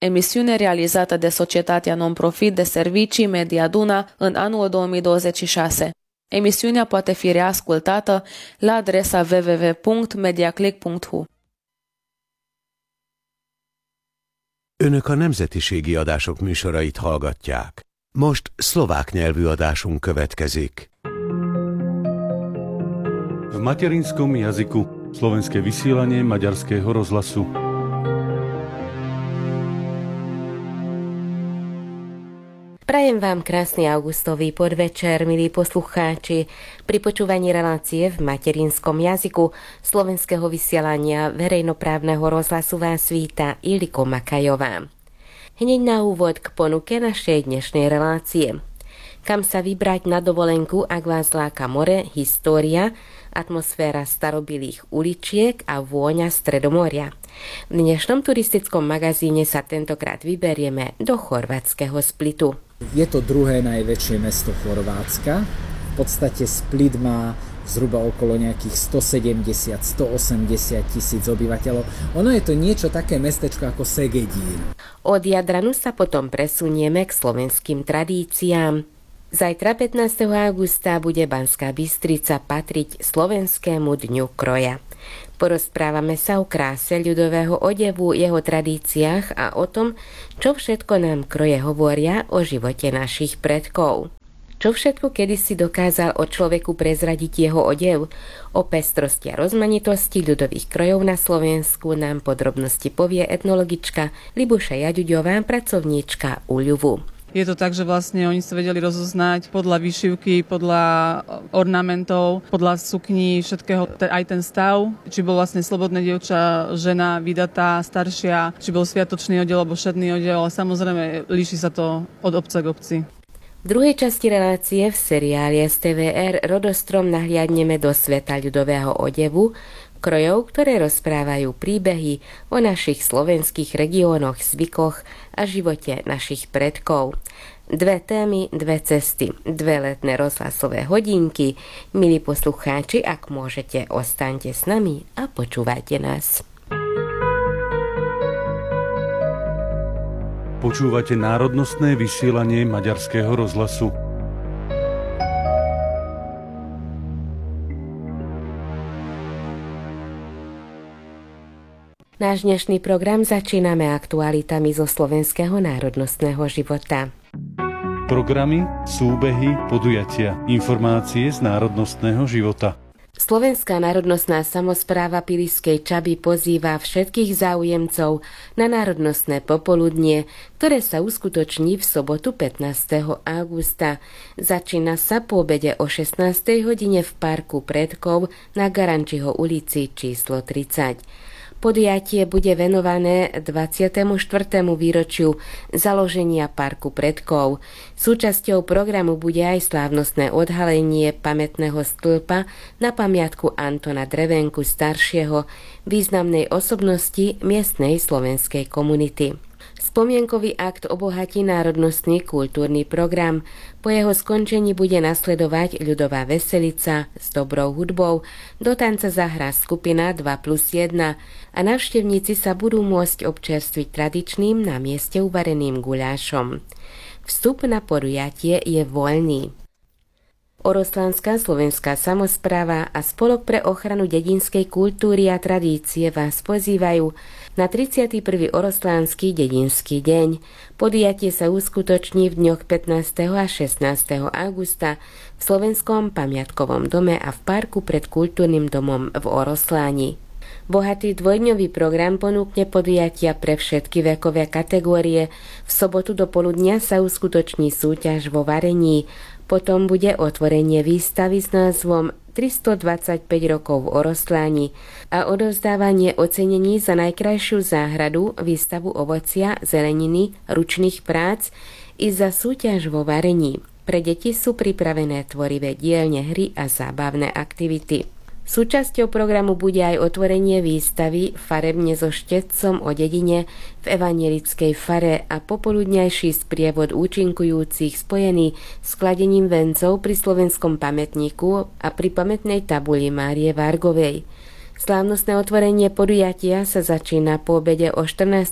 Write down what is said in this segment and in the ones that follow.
emisiune realizată de societatea non-profit de servicii Media Duna în anul 2026. Emisiunea poate fi reascultată la adresa www.mediaclick.hu. Önök a nemzetiségi adások műsorait hallgatják. Most szlovák nyelvű adásunk következik. V materinskom jazyku slovenské vysielanie Maďarského rozhlasu. Prajem vám krásny augustový podvečer, milí poslucháči. Pri počúvaní relácie v materinskom jazyku slovenského vysielania verejnoprávneho rozhlasu vás víta Iliko Makajová. Hneď na úvod k ponuke našej dnešnej relácie. Kam sa vybrať na dovolenku, ak vás láka more, história, atmosféra starobilých uličiek a vôňa Stredomoria. V dnešnom turistickom magazíne sa tentokrát vyberieme do chorvátskeho Splitu. Je to druhé najväčšie mesto Chorvátska. V podstate Split má zhruba okolo nejakých 170-180 tisíc obyvateľov. Ono je to niečo také mestečko ako Segedín. Od Jadranu sa potom presunieme k slovenským tradíciám. Zajtra 15. augusta bude Banská Bystrica patriť Slovenskému dňu kroja. Porozprávame sa o kráse ľudového odevu, jeho tradíciách a o tom, čo všetko nám kroje hovoria o živote našich predkov. Čo všetko kedysi dokázal o človeku prezradiť jeho odev? O pestrosti a rozmanitosti ľudových krojov na Slovensku nám podrobnosti povie etnologička Libuša Jaďuďová, pracovníčka ULUVu. Je to tak, že vlastne oni sa vedeli rozoznať podľa výšivky, podľa ornamentov, podľa sukní, všetkého, aj ten stav, či bol vlastne slobodné dievča, žena, vydatá, staršia, či bol sviatočný odev alebo šatný odev, ale samozrejme líši sa to od obca k obci. V druhej časti relácie v seriáli STVR Rodostrom nahliadneme do sveta ľudového odevu, krojov, ktoré rozprávajú príbehy o našich slovenských regiónoch, zvykoch a živote našich predkov. Dve témy, dve cesty, dve letné rozhlasové hodinky. Milí poslucháči, ak môžete, ostaňte s nami a počúvajte nás. Počúvate národnostné vysielanie Maďarského rozhlasu. Náš dnešný program začíname aktualitami zo slovenského národnostného života. Programy, súbehy, podujatia, informácie z národnostného života. Slovenská národnostná samospráva Pilisskej Čaby pozýva všetkých záujemcov na národnostné popoludnie, ktoré sa uskutoční v sobotu 15. augusta. Začína sa po obede o 16. hodine v Parku predkov na Garančiho ulici číslo 30. Podujatie bude venované 24. výročiu založenia Parku predkov. Súčasťou programu bude aj slávnostné odhalenie pamätného stĺpa na pamiatku Antona Drevenku staršieho, významnej osobnosti miestnej slovenskej komunity. Spomienkový akt obohatí národnostný kultúrny program. Po jeho skončení bude nasledovať ľudová veselica s dobrou hudbou, do tanca zahrá skupina 2+1 a navštevníci sa budú môcť občerstviť tradičným na mieste uvareným guľášom. Vstup na podujatie je voľný. Oroslánska slovenská samospráva a Spolok pre ochranu dedinskej kultúry a tradície vás pozývajú na 31. Oroslánsky dedinský deň. Podujatie sa uskutoční v dňoch 15. a 16. augusta v Slovenskom pamiatkovom dome a v parku pred kultúrnym domom v Orosláni. Bohatý dvojdňový program ponúkne podujatia pre všetky vekové kategórie. V sobotu do poludnia sa uskutoční súťaž vo varení. Potom bude otvorenie výstavy s názvom 325 rokov v Orosláni a odovzdávanie ocenení za najkrajšiu záhradu, výstavu ovocia, zeleniny, ručných prác i za súťaž vo varení. Pre deti sú pripravené tvorivé dielne, hry a zábavné aktivity. Súčasťou programu bude aj otvorenie výstavy Farebne so štetcom o dedine v evanjelickej fare a popoludňajší sprievod účinkujúcich spojený s kladením vencov pri slovenskom pamätníku a pri pamätnej tabuli Márie Vargovej. Slávnostné otvorenie podujatia sa začína po obede o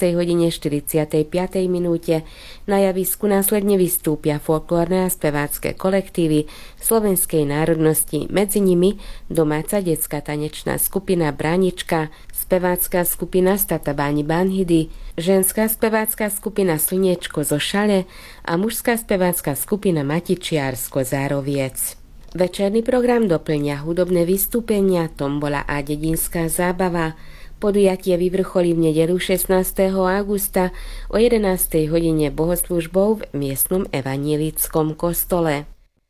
14:45 minúte. Na javisku následne vystúpia folklórne a spevácké kolektívy slovenskej národnosti, medzi nimi domáca detská tanečná skupina Bránička, spevácka skupina Statabáni Banhidy, ženská spevácka skupina Slniečko zo Šale a mužská spevácka skupina Matičiarsko Zároviec. Večerný program doplňa hudobné vystúpenia, tombola a dedinská zábava. Podujatie vyvrcholí v nedeľu 16. augusta o 11. hodine bohoslužbou v miestnom evanielickom kostole.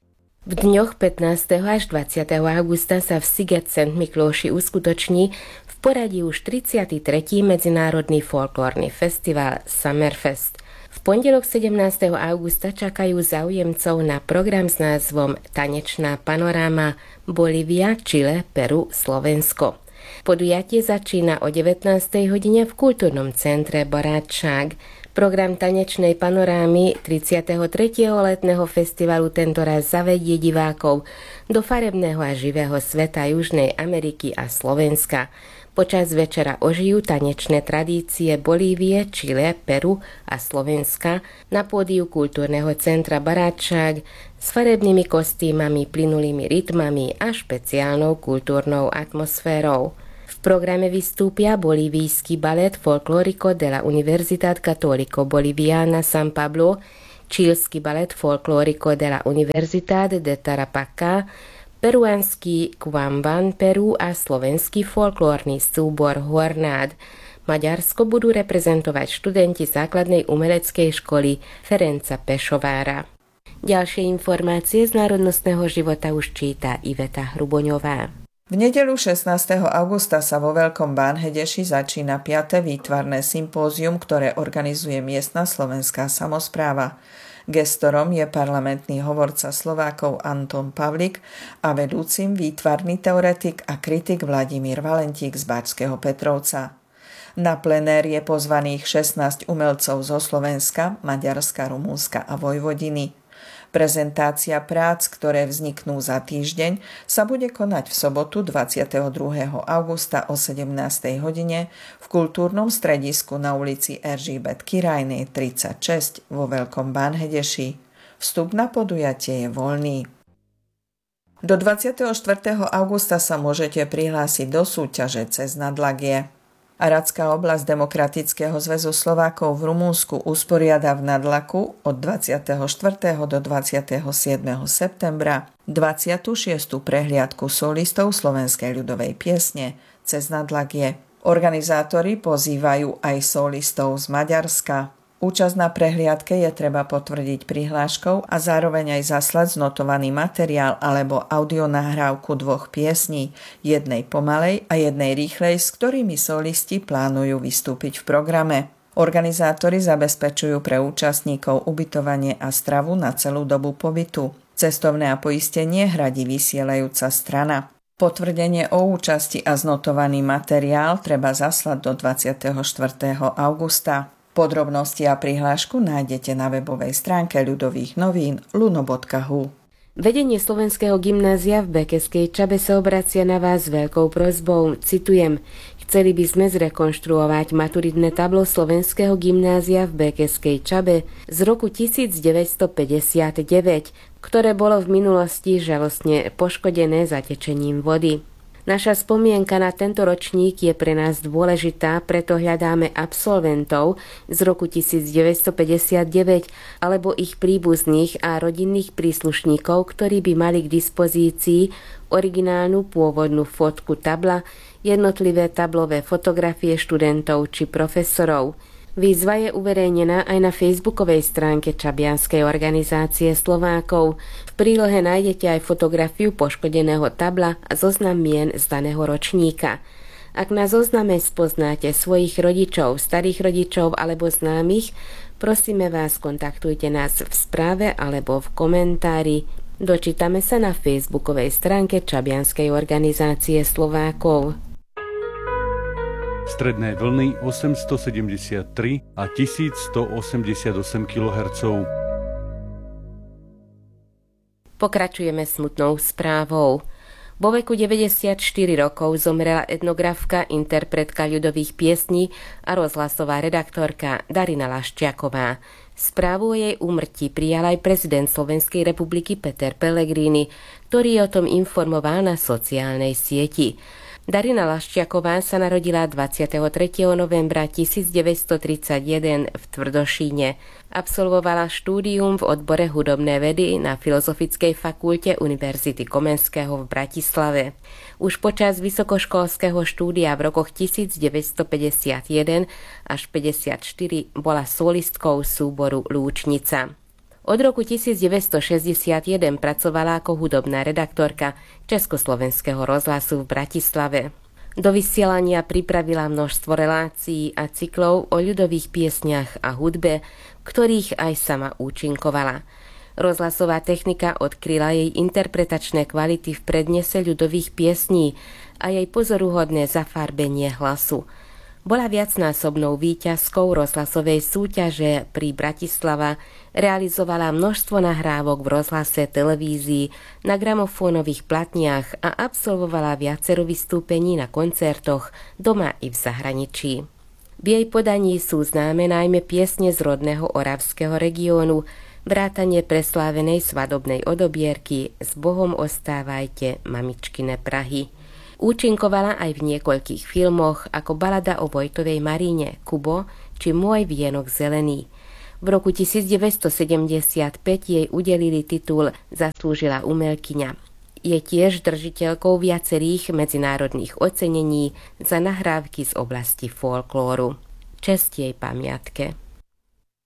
V dňoch 15. až 20. augusta sa v Siget St. Miklóši uskutoční v poradí už 33. medzinárodný folklórny festival Summerfest. V pondelok 17. augusta čakajú záujemcov na program s názvom Tanečná panoráma Bolívia, Čile, Peru, Slovensko. Podujatie začína o 19. hodine v kultúrnom centre Barátčák. Program tanečnej panorámy 33. letného festivalu tentoraz zavedie divákov do farebného a živého sveta Južnej Ameriky a Slovenska. Počas večera ožijú tanečné tradície Bolívie, Čile, Peru a Slovenska na pódiu kultúrneho centra Barátčák s farebnými kostýmami, plynulými rytmami a špeciálnou kultúrnou atmosférou. V programe vystúpia bolívijský balet Folklórico de la Universidad Católico Boliviana San Pablo, čílsky balet Folklórico de la Universidad de Tarapacá, peruánsky Quamban Peru a slovenský folklórny súbor Hornád. Maďarsko budú reprezentovať študenti základnej umeleckej školy Ferenca Pešovára. Ďalšie informácie z národnostného života už číta Iveta Hruboňová. V nedeľu 16. augusta sa vo Veľkom Bánhedeši začína 5. výtvarné sympózium, ktoré organizuje miestna slovenská samospráva. Gestorom je parlamentný hovorca Slovákov Anton Pavlik a vedúcim výtvarný teoretik a kritik Vladimír Valentík z Bačského Petrovca. Na plenér je pozvaných 16 umelcov zo Slovenska, Maďarska, Rumunska a Vojvodiny. Prezentácia prác, ktoré vzniknú za týždeň, sa bude konať v sobotu 22. augusta o 17. hodine v kultúrnom stredisku na ulici Erzsébet Királyné 36 vo Veľkom Bánhedeši. Vstup na podujatie je voľný. Do 24. augusta sa môžete prihlásiť do súťaže Cez Nadlagie. Aradská oblasť Demokratického zväzu Slovákov v Rumunsku usporiada v Nadlaku od 24. do 27. septembra 26. prehliadku solistov slovenskej ľudovej piesne Cez Nadlagie. Organizátori pozývajú aj solistov z Maďarska. Účasť na prehliadke je treba potvrdiť prihláškou a zároveň aj zaslať znotovaný materiál alebo audionahrávku 2 piesní, jednej pomalej a jednej rýchlej, s ktorými solisti plánujú vystúpiť v programe. Organizátori zabezpečujú pre účastníkov ubytovanie a stravu na celú dobu pobytu. Cestovné a poistenie hradí vysielajúca strana. Potvrdenie o účasti a znotovaný materiál treba zaslať do 24. augusta. Podrobnosti a prihlášku nájdete na webovej stránke ľudových novín luno.hu. Vedenie Slovenského gymnázia v Bekeskej Čabe sa obracia na vás s veľkou prosbou. Citujem: Chceli by sme zrekonštruovať maturitné tablo Slovenského gymnázia v Bekeskej Čabe z roku 1959, ktoré bolo v minulosti žalostne poškodené zatečením vody. Naša spomienka na tento ročník je pre nás dôležitá, preto hľadáme absolventov z roku 1959 alebo ich príbuzných a rodinných príslušníkov, ktorí by mali k dispozícii originálnu pôvodnú fotku tabla, jednotlivé tablové fotografie študentov či profesorov. Výzva je uverejnená aj na facebookovej stránke Čabianskej organizácie Slovákov. V prílohe nájdete aj fotografiu poškodeného tabla a zoznam mien z daného ročníka. Ak na zozname spoznáte svojich rodičov, starých rodičov alebo známych, prosíme vás, kontaktujte nás v správe alebo v komentári. Dočítame sa na facebookovej stránke Čabianskej organizácie Slovákov. Stredné vlny 873 a 1188 kHz. Pokračujeme smutnou správou. Vo veku 94 rokov zomrela etnografka, interpretka ľudových piesní a rozhlasová redaktorka Darina Laščiaková. Správu o jej úmrtí prijal aj prezident Slovenskej republiky Peter Pellegrini, ktorý o tom informoval na sociálnej sieti. Darina Laščiaková sa narodila 23. novembra 1931 v Tvrdošíne. Absolvovala štúdium v odbore hudobné vedy na Filozofickej fakulte Univerzity Komenského v Bratislave. Už počas vysokoškolského štúdia v rokoch 1951 až 54 bola solistkou súboru Lúčnica. Od roku 1961 pracovala ako hudobná redaktorka Československého rozhlasu v Bratislave. Do vysielania pripravila množstvo relácií a cyklov o ľudových piesniach a hudbe, ktorých aj sama účinkovala. Rozhlasová technika odkryla jej interpretačné kvality v prednese ľudových piesní a jej pozoruhodné zafarbenie hlasu. Bola viacnásobnou víťazkou rozhlasovej súťaže pri Bratislava, realizovala množstvo nahrávok v rozhlase, televízii, na gramofónových platniach a absolvovala viacero vystúpení na koncertoch doma i v zahraničí. V jej podaní sú známe najmä piesne z rodného oravského regiónu, vrátane preslávenej svadobnej odobierky S Bohom ostávajte, mamičkine Prahy. Účinkovala aj v niekoľkých filmoch ako Balada o Vojtovej Maríne, Kubo či Môj vienok zelený. V roku 1975 jej udelili titul Zaslúžila umelkyňa. Je tiež držiteľkou viacerých medzinárodných ocenení za nahrávky z oblasti folklóru. Česť jej pamiatke.